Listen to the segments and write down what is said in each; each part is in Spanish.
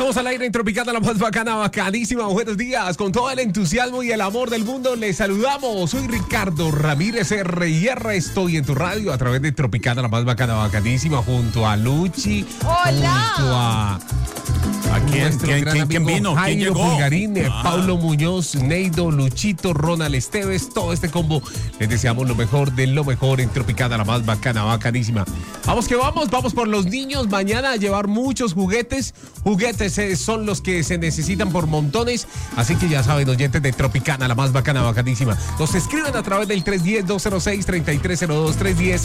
Estamos al aire en Tropicana, la más bacana, bacanísima. Buenos días, con todo el entusiasmo y el amor del mundo les saludamos. Soy Ricardo Ramírez R&R. Estoy en tu radio a través de Tropicana, la más bacana, bacanísima, junto a Luchi. Hola. Junto a ¿Quién vino? Jairo ¿Quién llegó? Pulgarín, Pablo Muñoz, Neido, Luchito, Ronald Esteves, todo este combo. Les deseamos lo mejor de lo mejor en Tropicana, la más bacana, bacanísima. Vamos que vamos por los niños mañana a llevar muchos juguetes. Juguetes son los que se necesitan por montones. Así que ya saben, oyentes de Tropicana, la más bacana, bacanísima. Nos escriben a través del 310-206-3302,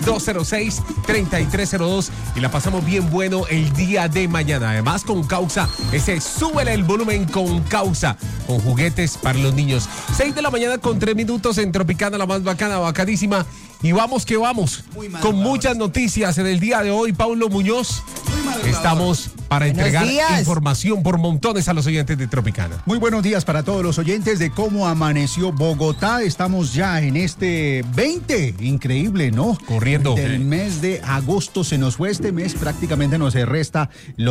310-206-3302 y la pasamos bien bueno el día de mañana. Además, con Causa, súbele el volumen con Causa, con juguetes para los niños. 6 de la mañana con 3 minutos en Tropicana, la más bacana, bacanísima. Y vamos que vamos, con muchas noticias en el día de hoy. Pablo Muñoz, estamos para entregar información por montones a los oyentes de Tropicana. Muy buenos días para todos los oyentes de cómo amaneció Bogotá. Estamos ya en este 20, increíble, ¿no? Corriendo. Del mes de agosto se nos fue este mes, prácticamente nos resta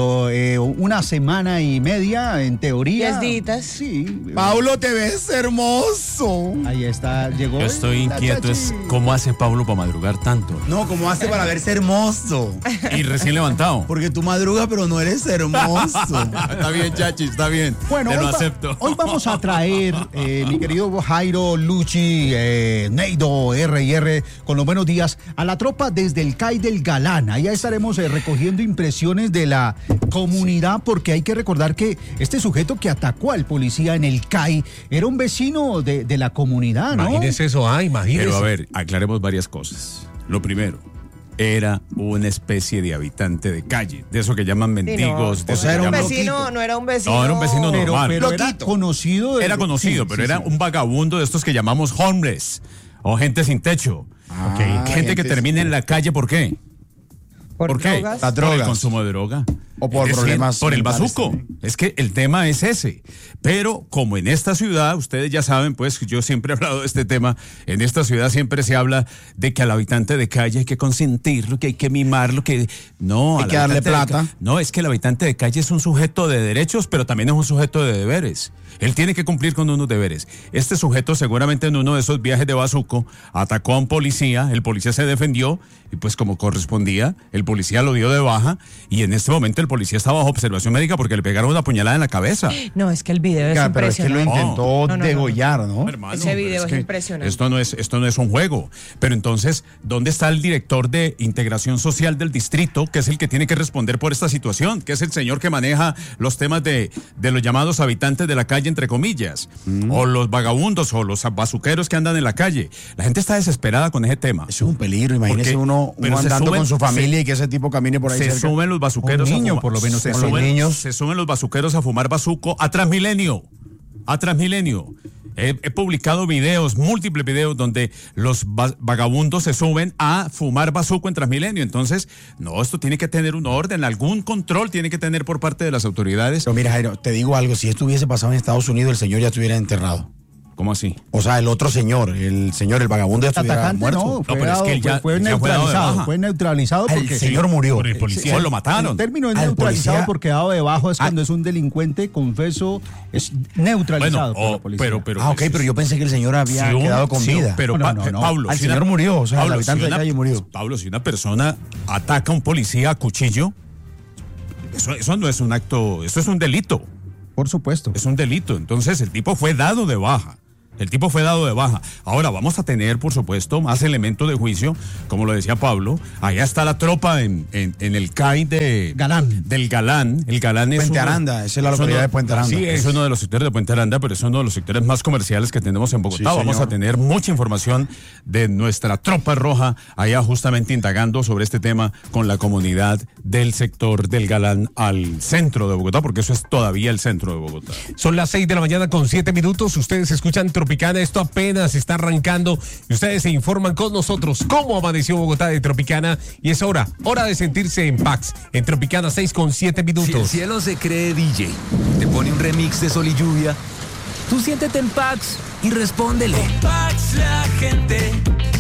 una semana y media, en teoría. 10 días. Sí. Paulo, te ves hermoso. Ahí está, llegó. Yo estoy inquieto, ¿cómo hace Paulo para madrugar tanto? No, ¿cómo hace para verse hermoso? Y recién levantado. Porque tú madrugas, pero no eres hermoso. Está bien, Chachi, está bien. Bueno, te lo hoy, acepto. Hoy vamos a traer, mi querido Jairo, Luchi, Neido, R&R, con los buenos días, a la tropa desde el CAI del Galán. Allá estaremos recogiendo impresiones de la comunidad, porque hay que recordar que este sujeto que atacó al policía en el CAI era un vecino de la comunidad, ¿no? Imagínese eso, imagínese. Pero a ver, aclaremos varias cosas. Lo primero, era una especie de habitante de calle, de eso que llaman mendigos. Sí, de no, eso que era un llaman- vecino, no era un vecino. No, era un vecino normal. Pero era conocido. Era conocido, Sí, pero sí, era sí. un vagabundo de estos que llamamos homeless o gente sin techo. Gente que termina en la calle, ¿por qué? ¿Por qué? drogas. Las Por el drogas. consumo de droga. O por Es decir, problemas por el mentales bazuco. también. Es que el tema es ese. Pero como en esta ciudad, ustedes ya saben, pues yo siempre he hablado de este tema, en esta ciudad siempre se habla de que al habitante de calle hay que consentirlo, que hay que mimarlo, que no. Hay al que darle habitante de plata. no, es que el habitante de calle es un sujeto de derechos, pero también es un sujeto de deberes. Él tiene que cumplir con unos deberes. Este sujeto seguramente en uno de esos viajes de bazuco atacó a un policía, el policía se defendió y pues como correspondía, el policía lo dio de baja y en este momento el policía está bajo observación médica porque le pegaron una puñalada en la cabeza. No, es que el video es Oiga, pero es que lo impresionante. intentó No, no, no. degollar, ¿no? Hermano, Ese pero video es que impresionante. Esto no es un juego. Pero entonces, ¿dónde está el director de integración social del distrito, que es el que tiene que responder por esta situación? Que es el señor que maneja los temas de los llamados habitantes de la calle, entre comillas, o los vagabundos o los bazuqueros que andan en la calle. La gente está desesperada con ese tema. Eso es un peligro, imagínese Porque- uno pero se andando suben- con su familia se- y que ese tipo camine por ahí Se cerca. suben los bazuqueros Un niño, a fumar. por lo menos, se con los suben, niños. se suben los bazuqueros a fumar bazuco a Transmilenio. A Transmilenio. He publicado videos, múltiples videos, donde los vagabundos se suben a fumar bazuco en Transmilenio. Entonces, no, esto tiene que tener un orden, algún control tiene que tener por parte de las autoridades. Pero mira, Jairo, te digo algo, si esto hubiese pasado en Estados Unidos, el señor ya estuviera enterrado. ¿Cómo así? O sea, el otro señor, el vagabundo ya estuviera Atacante muerto. no, fue, pero es que él ya- fue ya fue dado de neutralizado. baja. Fue neutralizado El porque señor murió. Por el policía. Lo mataron. El término es Al neutralizado policía- porque dado de bajo es cuando es un delincuente, confeso, es neutralizado por la policía. pero Ok, pero yo pensé que el señor había si quedado con vida. Pero No, no, no. Pablo, Al si señor murió, o sea, el habitante si de calle murió. Pablo, si una persona ataca a un policía a cuchillo, eso no es un acto, eso es un delito. Por supuesto. Es un delito. Entonces, el tipo fue dado de baja. El tipo fue dado de baja. Ahora vamos a tener, por supuesto, más elementos de juicio, como lo decía Pablo. Allá está la tropa en el CAI Galán. del Galán. El Galán es Puente Aranda, esa es la localidad de Puente Aranda. Sí, es uno de los sectores de Puente Aranda, pero es uno de los sectores más comerciales que tenemos en Bogotá. Sí, Vamos señor. a tener mucha información de nuestra tropa roja allá justamente indagando sobre este tema con la comunidad del sector del Galán al centro de Bogotá, porque eso es todavía el centro de Bogotá. Son las 6 de la mañana con 7 minutos. Ustedes escuchan Tropicana. Esto apenas está arrancando. Y ustedes se informan con nosotros cómo amaneció Bogotá de Tropicana. Y es hora de sentirse en Pax. En Tropicana 6 con 7 Si el minutos. cielo se cree DJ, te pone un remix de Sol y Lluvia, tú siéntete en Pax y respóndele. Pax, la gente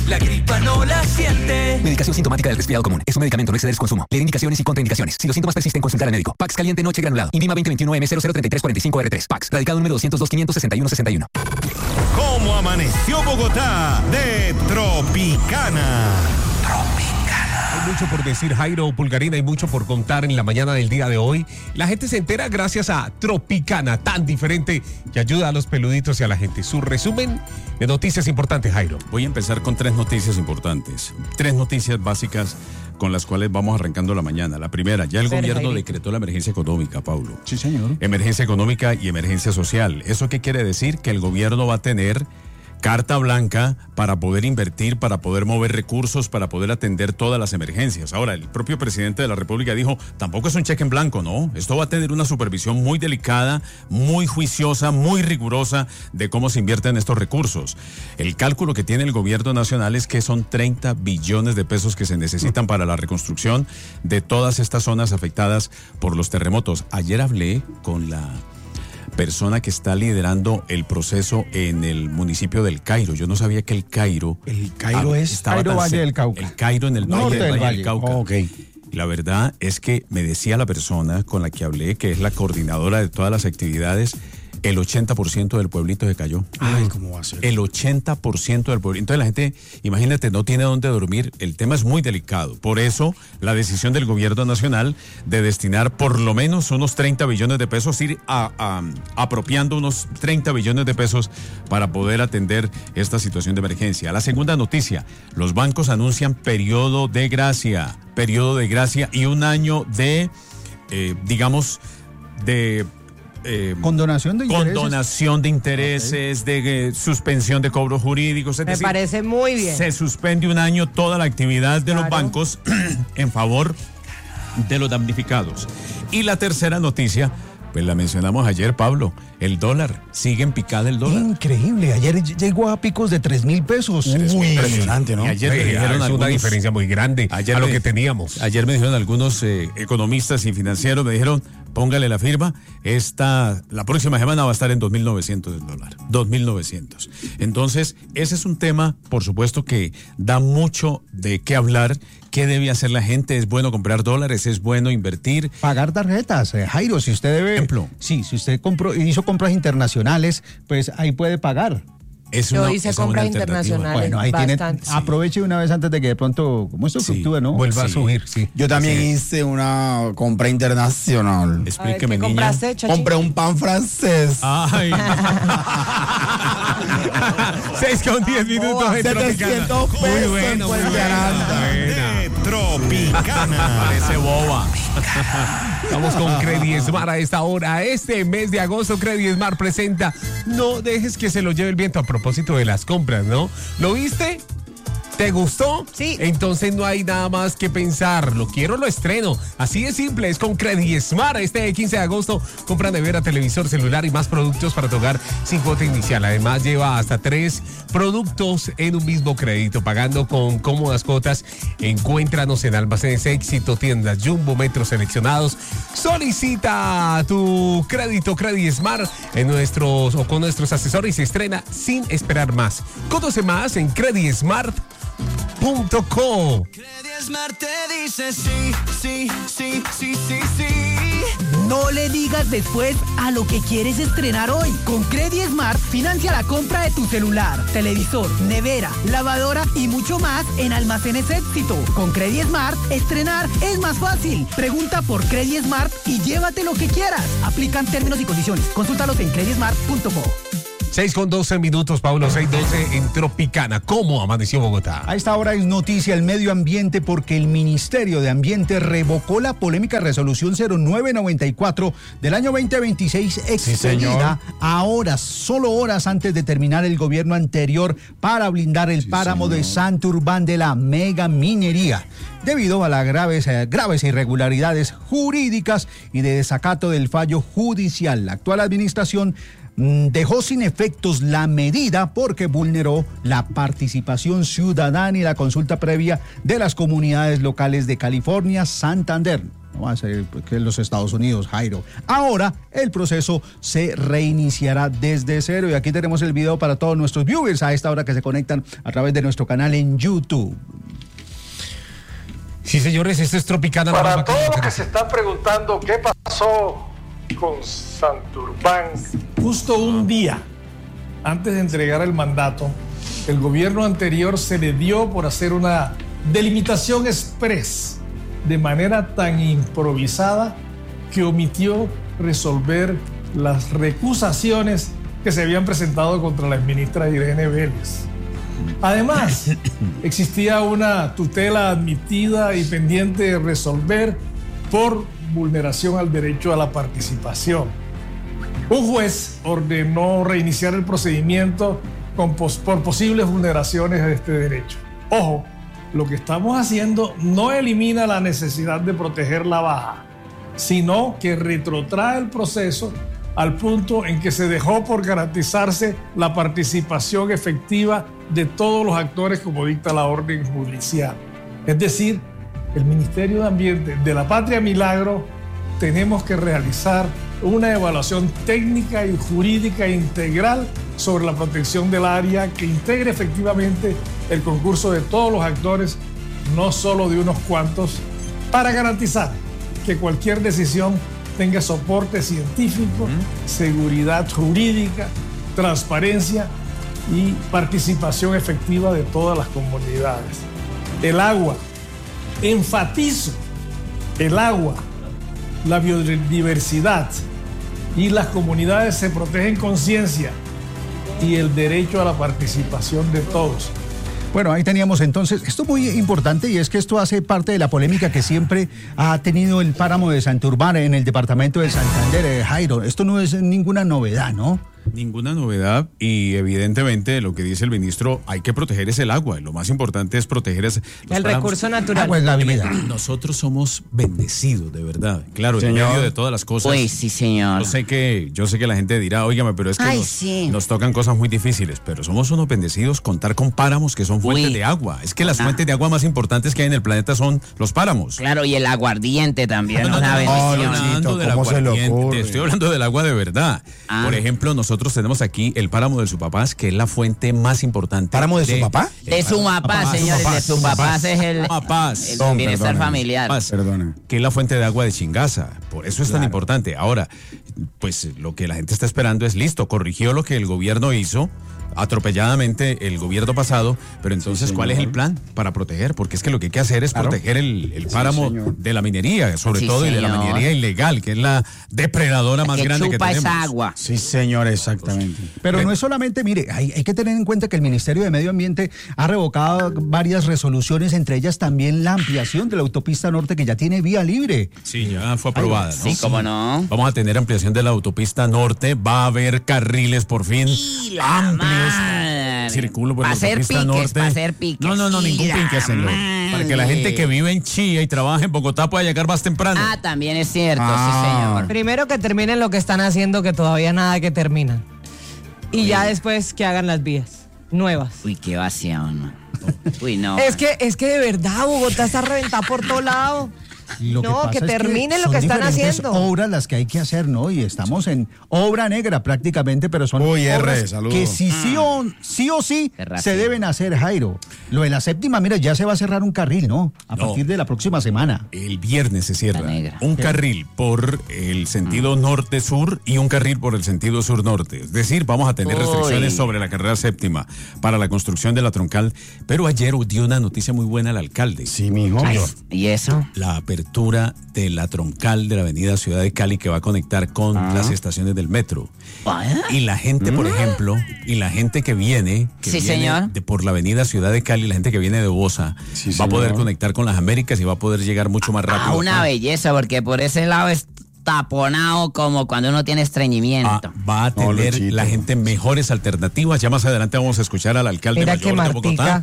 la gripa no la siente. Medicación sintomática del resfriado común. Es un medicamento, no exceder su consumo. Leer indicaciones y contraindicaciones. Si los síntomas persisten, consultar al médico. Pax caliente noche granulado. Indima 2021M003345R3. Pax. Radicado número 202-561-61. ¿Cómo amaneció Bogotá? De Tropicana. Hay mucho por decir, Jairo Pulgarina, hay mucho por contar en la mañana del día de hoy. La gente se entera gracias a Tropicana, tan diferente que ayuda a los peluditos y a la gente. Su resumen de noticias importantes, Jairo. Voy a empezar con 3 noticias importantes. 3 noticias básicas con las cuales vamos arrancando la mañana. La primera, ya el gobierno decretó la emergencia económica, Paulo. Sí, señor. Emergencia económica y emergencia social. ¿Eso qué quiere decir? Que el gobierno va a tener carta blanca para poder invertir, para poder mover recursos, para poder atender todas las emergencias. Ahora, el propio presidente de la República dijo, tampoco es un cheque en blanco, ¿no? Esto va a tener una supervisión muy delicada, muy juiciosa, muy rigurosa de cómo se invierten estos recursos. El cálculo que tiene el gobierno nacional es que son 30 billones de pesos que se necesitan para la reconstrucción de todas estas zonas afectadas por los terremotos. Ayer hablé con la persona que está liderando el proceso en el municipio del Cairo. Yo no sabía que el Cairo... El Cairo es Cairo Valle del Cauca. El Cairo en el Norte del Valle del Cauca. Ok. La verdad es que me decía la persona con la que hablé, que es la coordinadora de todas las actividades, el 80% del pueblito se cayó. Ay, ¿cómo va a ser? El 80% del pueblo. Entonces la gente, imagínate, no tiene dónde dormir. El tema es muy delicado. Por eso, la decisión del gobierno nacional de destinar por lo menos unos 30 billones de pesos, ir apropiando unos 30 billones de pesos para poder atender esta situación de emergencia. La segunda noticia, los bancos anuncian periodo de gracia y un año de, Condonación de intereses. Condonación de intereses, de suspensión de cobros jurídicos. Es Me decir, parece muy bien. se suspende un año toda la actividad de los Claro. bancos en favor de los damnificados. Y la tercera noticia, pues la mencionamos ayer, Pablo, el dólar, sigue en picada el dólar. Increíble. Ayer llegó a picos de 3.000 pesos. Uy, impresionante, ¿no? Y ayer me Es dijeron una algunos- diferencia muy grande a lo que teníamos. Ayer me dijeron algunos economistas y financieros, me dijeron, póngale la firma, la próxima semana va a estar en 2.900 el dólar, 2.900. Entonces, ese es un tema, por supuesto, que da mucho de qué hablar. ¿Qué debe hacer la gente? ¿Es bueno comprar dólares? ¿Es bueno invertir? Pagar tarjetas. Jairo, si usted debe... Ejemplo. Sí, si usted hizo compras internacionales, pues ahí puede pagar. Yo hice es una compras alternativa. internacionales. Bueno, ahí Bastante. tiene... Aproveche una vez antes de que de pronto, como esto Sí. fluctúa, ¿no? Vuelva a Sí. subir, sí. Yo también hice una compra internacional. A ver, Explíqueme, ¿qué niña. compraste, Chachi? Compré un pan francés. Ay. 6:10 minutos en Tropicana. 700 pesos Muy bueno, en muy Puente buena, Aranda. buena. De Tropicana. Parece boba. Vamos con Credismar a esta hora. Este mes de agosto, Credismar presenta No dejes que se lo lleve el viento, a propósito de las compras, ¿no? ¿Lo viste? ¿Te gustó? Sí. Entonces no hay nada más que pensar. Lo quiero, lo estreno. Así de simple, es con Credismar. Este 15 de agosto, compra nevera, televisor, celular y más productos para tu hogar sin cuota inicial. Además, lleva hasta 3 productos en un mismo crédito, pagando con cómodas cuotas. Encuéntranos en Almacenes Éxito, tiendas Jumbo, metros seleccionados. Solicita tu crédito Credismar con nuestros asesores y se estrena sin esperar más. Conoce más en Credismart.co. Credismart te dice sí, sí, sí, sí, sí, sí. No le digas después a lo que quieres estrenar hoy. Con Credismart financia la compra de tu celular, televisor, nevera, lavadora y mucho más en Almacenes Éxito. Con Credismart, estrenar es más fácil. Pregunta por Credismart y llévate lo que quieras. Aplican términos y condiciones. Consúltalos en credismart.co. 6:12 minutos, Paulo, 6:12 en Tropicana. ¿Cómo amaneció Bogotá? A esta hora es noticia el medio ambiente porque el Ministerio de Ambiente revocó la polémica resolución 0994 del año 2026 expedida a horas, solo horas antes de terminar el gobierno anterior para blindar el páramo de Santurbán de la mega minería. Debido a las graves irregularidades jurídicas y de desacato del fallo judicial, la actual administración dejó sin efectos la medida porque vulneró la participación ciudadana y la consulta previa de las comunidades locales de California, Santander, No va a ser que en los Estados Unidos, Jairo. Ahora el proceso se reiniciará desde cero. Y aquí tenemos el video para todos nuestros viewers a esta hora que se conectan a través de nuestro canal en YouTube. Sí, señores, esto es Tropicana. Para todos los que se están preguntando qué pasó con Santurbán, justo un día antes de entregar el mandato, el gobierno anterior se le dio por hacer una delimitación express de manera tan improvisada que omitió resolver las recusaciones que se habían presentado contra la exministra Irene Vélez. Además, existía una tutela admitida y pendiente de resolver por vulneración al derecho a la participación. Un juez ordenó reiniciar el procedimiento por posibles vulneraciones de este derecho. Ojo, lo que estamos haciendo no elimina la necesidad de proteger la baja, sino que retrotrae el proceso al punto en que se dejó por garantizarse la participación efectiva de todos los actores como dicta la orden judicial. Es decir, el Ministerio de Ambiente de la Patria Milagro tenemos que realizar una evaluación técnica y jurídica integral sobre la protección del área que integre efectivamente el concurso de todos los actores, no solo de unos cuantos, para garantizar que cualquier decisión tenga soporte científico, seguridad jurídica, transparencia y participación efectiva de todas las comunidades. El agua, enfatizo, el agua, la biodiversidad y las comunidades se protegen con ciencia y el derecho a la participación de todos. Bueno, ahí teníamos entonces, esto es muy importante y es que esto hace parte de la polémica que siempre ha tenido el páramo de Santurbán en el departamento de Santander, Jairo. Esto no es ninguna novedad, ¿no? Ninguna novedad y evidentemente lo que dice el ministro, hay que proteger es el agua. Lo más importante es proteger el recurso natural. Agua es la vida. Nosotros somos bendecidos, de verdad. Claro, en medio de todas las cosas. Pues sí, señor. Yo sé que la gente dirá, óigame, pero es que nos tocan cosas muy difíciles, pero somos unos bendecidos contar con páramos que son fuentes de agua. Es que las fuentes de agua más importantes que hay en el planeta son los páramos. Claro, y el aguardiente también. Estoy hablando del agua de verdad. Por ejemplo, nosotros tenemos aquí el páramo del Supapaz, que es la fuente más importante. ¿Páramo de Sumapaz? De Sumapaz, señores. De Sumapaz es el bienestar familiar. Perdona. Que es la fuente de agua de Chingaza. Por eso es tan importante. Ahora, pues lo que la gente está esperando es listo. Corrigió lo que el gobierno hizo atropelladamente el gobierno pasado, pero entonces ¿cuál es el plan para proteger? Porque es que lo que hay que hacer es proteger el páramo de la minería, sobre todo, y de la minería ilegal, que es la depredadora más grande que tenemos. Esa agua. Sí, señor, exactamente. Pero no es solamente, mire, hay que tener en cuenta que el Ministerio de Medio Ambiente ha revocado varias resoluciones, entre ellas también la ampliación de la autopista norte, que ya tiene vía libre. Sí, ya fue aprobada, ¿no? Sí, cómo no. Vamos a tener ampliación de la autopista norte, va a haber carriles por fin amplios. Circulo por la autopista norte. Para hacer piques. No, ningún pique, señor. Para que la gente que vive en Chía y trabaja en Bogotá pueda llegar más temprano. También es cierto, sí, señor. Primero que terminen lo que están haciendo, que todavía nada que terminan. Y ya después que hagan las vías nuevas. Uy, qué vacío, ¿no? Uy, no. Es que de verdad Bogotá está reventada por todo lado. Que terminen lo que están haciendo. Son obras las que hay que hacer, ¿no? Y estamos en obra negra prácticamente, pero son obras que sí o sí se deben hacer, Jairo. Lo de la séptima, mira, ya se va a cerrar un carril, ¿no? A partir de la próxima semana. El viernes se cierra un carril por el sentido norte-sur y un carril por el sentido sur-norte. Es decir, vamos a tener restricciones sobre la carrera séptima para la construcción de la troncal. Pero ayer dio una noticia muy buena al alcalde. Sí, mijo. ¿Y eso? La apertura de la troncal de la avenida Ciudad de Cali, que va a conectar con las estaciones del metro. Y la gente, por ejemplo, y la gente que viene, señor, por la avenida Ciudad de Cali, la gente que viene de Bosa, va a poder conectar con las Américas y va a poder llegar mucho más rápido. Una belleza, porque por ese lado es taponado como cuando uno tiene estreñimiento. Va a tener la gente mejores alternativas. Ya más adelante vamos a escuchar al alcalde mayor de Bogotá.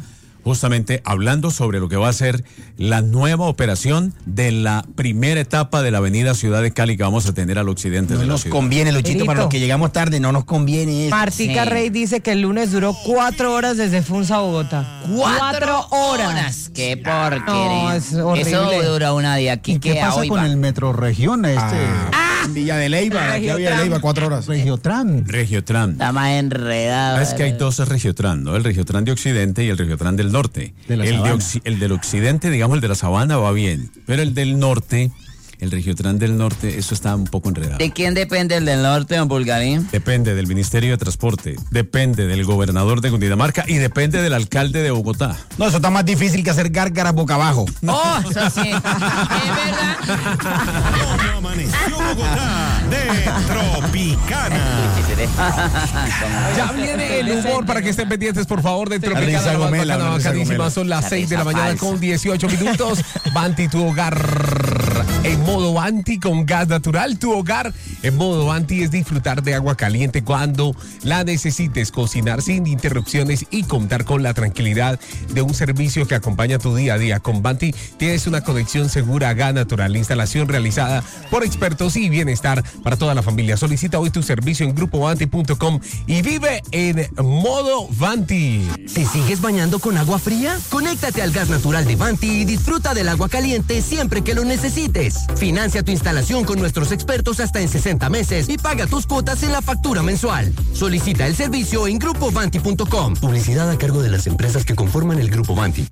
justamente hablando sobre lo que va a ser la nueva operación de la primera etapa de la avenida Ciudad de Cali que vamos a tener al occidente No de la nos ciudad. conviene, Luchito, Erito. para los que llegamos tarde, no nos conviene eso. Martica Sí. Rey dice que el lunes duró 4 horas desde Funza a Bogotá. 4 horas. ¡Qué porquería! No, es horrible. Eso dura una de aquí ¿Y qué que a pasa hoy con va. el Metro Región? En Villa de Leyva, aquí había de Leyva 4 horas. Regiotran. Regiotran. Está más enredado. Es que hay dos Regiotran, ¿no? El Regiotran de Occidente y el Regiotran del Norte. De la el, Sabana. el del Occidente, digamos, el de la Sabana va bien, pero el del Norte, el Regiotran del Norte, eso está un poco enredado. ¿De quién depende el del norte, don Pulgarín? Depende del Ministerio de Transporte, depende del gobernador de Cundinamarca y depende del alcalde de Bogotá. No, eso está más difícil que hacer gárgaras boca abajo. ¡Oh, eso sí! Es verdad. ¿Cómo amaneció Bogotá? De Tropicana. Ya viene el humor para que estén pendientes, por favor, de Tropicana. Risa La más Gomela, bacana, risa bacanísima. Gomela. Son las Esa 6 de la risa mañana falsa. con 18 minutos. Banti, tu hogar en modo Banti con gas natural. Tu hogar en modo Banti es disfrutar de agua caliente cuando la necesites, cocinar sin interrupciones y contar con la tranquilidad de un servicio que acompaña tu día a día. Con Banti tienes una conexión segura a gas natural. Instalación realizada por expertos y bienestar para toda la familia. Solicita hoy tu servicio en grupobanti.com y vive en modo Banti. ¿Te sigues bañando con agua fría? Conéctate al gas natural de Banti y disfruta del agua caliente siempre que lo necesites. Financia tu instalación con nuestros expertos hasta en 60 meses y paga tus cuotas en la factura mensual. Solicita el servicio en grupobanti.com. Publicidad a cargo de las empresas que conforman el Grupo Banti.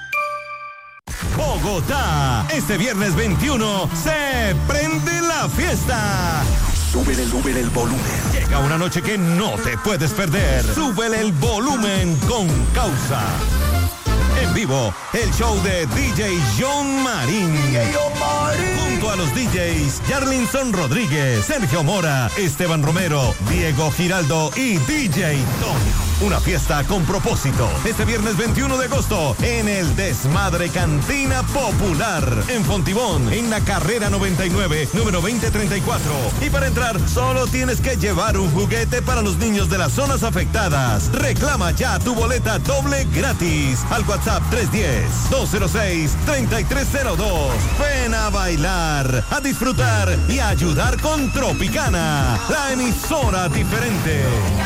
Bogotá, este viernes 21 se prende la fiesta. Súbele el volumen. Llega una noche que no te puedes perder. Súbele el volumen con Causa. En vivo, el show de DJ John Marín. Junto a los DJs Yarlinson Rodríguez, Sergio Mora, Esteban Romero, Diego Giraldo y DJ Tony. Una fiesta con propósito. Este viernes 21 de agosto en el Desmadre Cantina Popular. En Fontibón, en la carrera 99, número 2034. Y para entrar, solo tienes que llevar un juguete para los niños de las zonas afectadas. Reclama ya tu boleta doble gratis al WhatsApp 310-206-3302. Ven a bailar, a disfrutar y a ayudar con Tropicana, la emisora diferente.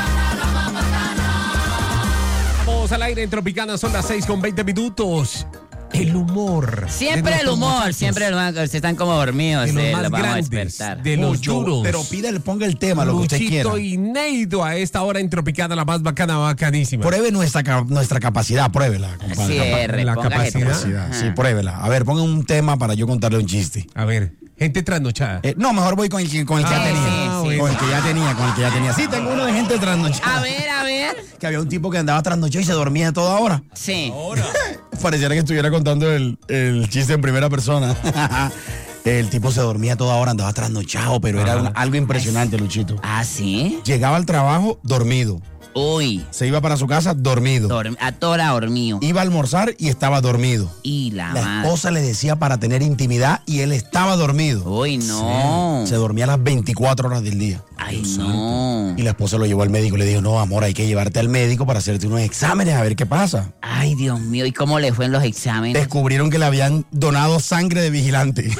Vamos al aire en Tropicana, son las 6 con 20 minutos. El humor. Siempre el humor, siempre el humor. Se están como dormidos. De los más los vamos a grandes, despertar. de los Mucho, duros. pero ponga el tema, lo que usted quiera. Luchito y Neido a esta hora en Tropicana, la más bacana, bacanísima. Pruebe nuestra capacidad, pruébela, compadre. Cierre, la póngale capacidad. todo. Sí, pruébela. A ver, ponga un tema para yo contarle un chiste. A ver, gente trasnochada. No, mejor voy con el que ya tenía. sí, Con el que ya tenía. Sí, tengo uno de gente trasnochada. A ver. Que había un tipo que andaba trasnochado y se dormía a toda hora. Sí. Pareciera que estuviera contando el chiste en primera persona. El tipo se dormía a toda hora, andaba trasnochado, pero era algo impresionante, Luchito. ¿Ah, sí? Llegaba al trabajo dormido. Uy. Se iba para su casa dormido. A toda hora dormido. Iba a almorzar y estaba dormido. Y la La madre. esposa le decía para tener intimidad y él estaba dormido. Uy, no. Se dormía las 24 horas del día. Ay, no. Y la esposa lo llevó al médico y le dijo, no, amor, hay que llevarte al médico para hacerte unos exámenes a ver qué pasa. Ay, Dios mío. ¿Y cómo le fue en los exámenes? Descubrieron que le habían donado sangre de vigilante.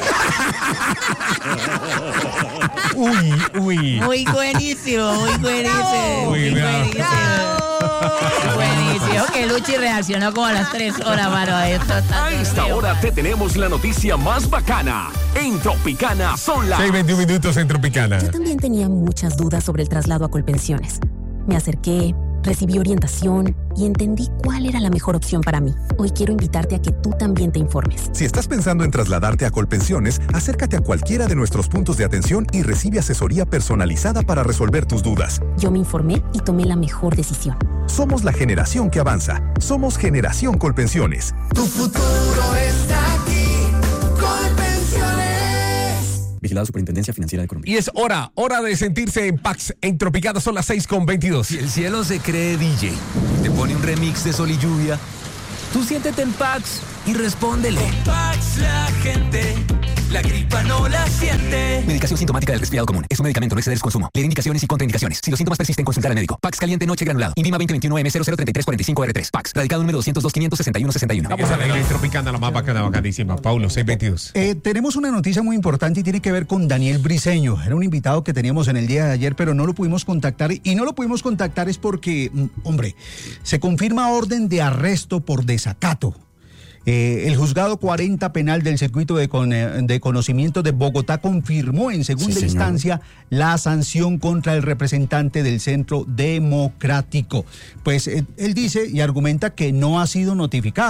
Uy. Muy buenísimo, muy buenísimo. Uy, Muy bravo. buenísimo. Buenísimo. Que Luchi reaccionó como a las 3 horas, mano. Esto está A esta hora te tenemos la noticia más bacana. En Tropicana son las 6:21 minutos en Tropicana. Yo también tenía muchas dudas sobre el traslado a Colpensiones. Me acerqué, recibí orientación y entendí cuál era la mejor opción para mí. Hoy quiero invitarte a que tú también te informes. Si estás pensando en trasladarte a Colpensiones, acércate a cualquiera de nuestros puntos de atención y recibe asesoría personalizada para resolver tus dudas. Yo me informé y tomé la mejor decisión. Somos la generación que avanza. Somos Generación Colpensiones. Tu futuro está aquí. Colpensiones. Vigilado Superintendencia Financiera de Colombia. Y es hora de sentirse en Pax en Tropicana, son las 6:22. Si el cielo se cree DJ, te pone un remix de Sol y Lluvia, tú siéntete en Pax y respóndele. Pax la gente, la gripa no la siente. Medicación sintomática del resfriado común. Es un medicamento, no exceder su consumo. Leer indicaciones y contraindicaciones. Si los síntomas persisten, consultar al médico. Pax Caliente Noche Granulado. INVIMA 2021M003345R3. Pax. Radicado número 202-561-61. Vamos a la Tropicana, la más bacana, bacanísima. Paulo, 622. Tenemos una noticia muy importante y tiene que ver con Daniel Briceño. Era un invitado que teníamos en el día de ayer, pero no lo pudimos contactar. Y no lo pudimos contactar es porque, hombre, se confirma orden de arresto por desacato. El juzgado 40 penal del circuito de conocimiento de Bogotá confirmó en segunda instancia la sanción contra el representante del Centro Democrático. Pues él dice y argumenta que no ha sido notificado.